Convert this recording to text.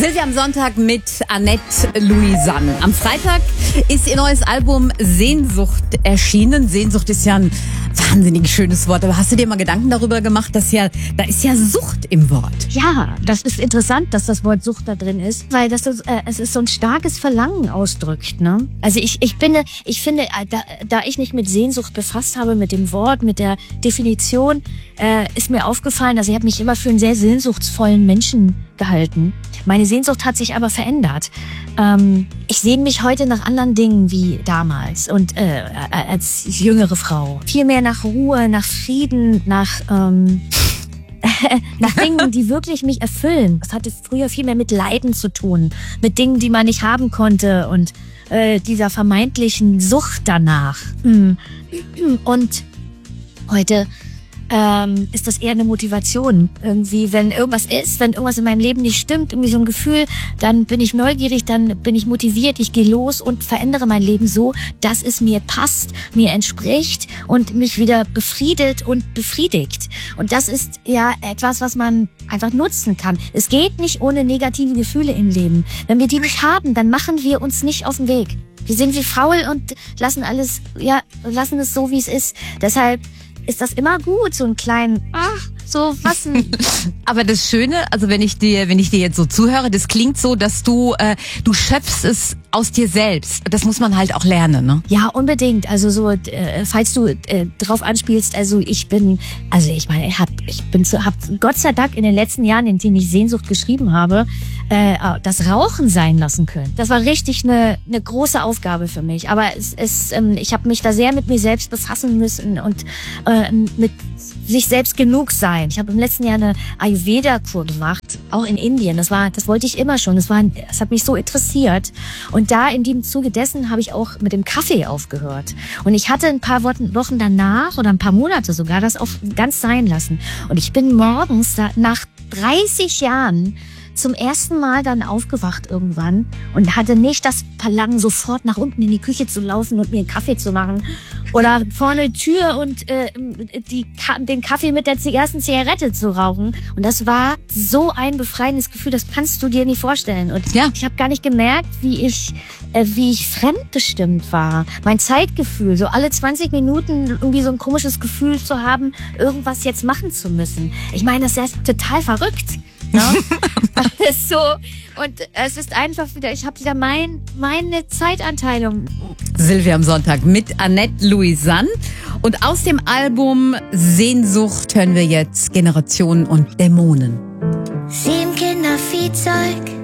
Silvia am Sonntag mit Annette Louisanne. Am Freitag ist ihr neues Album Sehnsucht erschienen. Sehnsucht ist ja ein wahnsinnig schönes Wort. Aber hast du dir mal Gedanken darüber gemacht, da ist ja Sucht im Wort? Ja, das ist interessant, dass das Wort Sucht da drin ist, weil es ist so ein starkes Verlangen ausdrückt, ne? Also ich finde, da ich nicht mit Sehnsucht befasst habe, mit dem Wort, mit der Definition, ist mir aufgefallen, also ich habe mich immer für einen sehr sehnsuchtsvollen Menschen gehalten. Meine Sehnsucht hat sich aber verändert. Ich sehne mich heute nach anderen Dingen wie damals und als jüngere Frau. Viel mehr nach Ruhe, nach Frieden, nach Dingen, die wirklich mich erfüllen. Das hatte früher viel mehr mit Leiden zu tun, mit Dingen, die man nicht haben konnte und dieser vermeintlichen Sucht danach. Und heute ist das eher eine Motivation. Irgendwie, wenn irgendwas ist, wenn irgendwas in meinem Leben nicht stimmt, irgendwie so ein Gefühl, dann bin ich neugierig, dann bin ich motiviert, ich gehe los und verändere mein Leben so, dass es mir passt, mir entspricht und mich wieder befriedet und befriedigt. Und das ist ja etwas, was man einfach nutzen kann. Es geht nicht ohne negative Gefühle im Leben. Wenn wir die nicht haben, dann machen wir uns nicht auf den Weg. Wir sind wie faul und lassen es so, wie es ist. Deshalb ist das immer gut, so einen kleinen, so was denn? Aber das Schöne, also wenn ich dir jetzt so zuhöre, das klingt so, dass du schöpfst es aus dir selbst. Das muss man halt auch lernen, ne? Ja, unbedingt. Also so, falls du drauf anspielst, also hab Gott sei Dank in den letzten Jahren, in denen ich Sehnsucht geschrieben habe, das Rauchen sein lassen können. Das war richtig eine große Aufgabe für mich. Aber ich habe mich da sehr mit mir selbst befassen müssen und mit sich selbst genug sein. Ich habe im letzten Jahr eine Ayurveda-Kur gemacht, auch in Indien. Das wollte ich immer schon. Das hat mich so interessiert. Und da in dem Zuge dessen habe ich auch mit dem Kaffee aufgehört. Und ich hatte ein paar Wochen danach oder ein paar Monate sogar das auch ganz sein lassen. Und ich bin morgens nach 30 Jahren zum ersten Mal dann aufgewacht irgendwann und hatte nicht das Verlangen, sofort nach unten in die Küche zu laufen und mir einen Kaffee zu machen oder vorne die Tür und den Kaffee mit der ersten Zigarette zu rauchen. Und das war so ein befreiendes Gefühl, das kannst du dir nicht vorstellen. Und ja, ich habe gar nicht gemerkt, wie ich fremdbestimmt war. Mein Zeitgefühl, so alle 20 Minuten irgendwie so ein komisches Gefühl zu haben, irgendwas jetzt machen zu müssen. Ich meine, das ist total verrückt. No? Das ist so, und es ist einfach wieder, ich habe wieder meine Zeitanteilung. Silvia am Sonntag mit Annette Louisanne. Und aus dem Album Sehnsucht hören wir jetzt Generationen und Dämonen. 7 Kinder, Viehzeug,